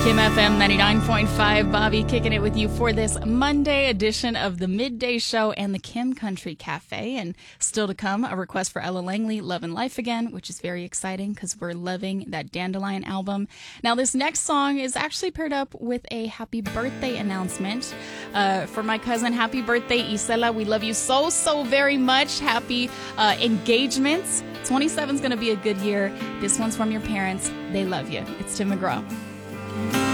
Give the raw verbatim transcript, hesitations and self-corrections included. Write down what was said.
Kim F M ninety-nine point five, Bobby kicking it with you for this Monday edition of the Midday Show and the Kim Country Cafe. And still to come, a request for Ella Langley, Love and Life Again, which is very exciting because we're loving that Dandelion album. Now, this next song is actually paired up with a happy birthday announcement uh, for my cousin. Happy birthday, Isela. We love you so, so very much. Happy uh, engagements. twenty-seven is going to be a good year. This one's from your parents. They love you. It's Tim McGraw.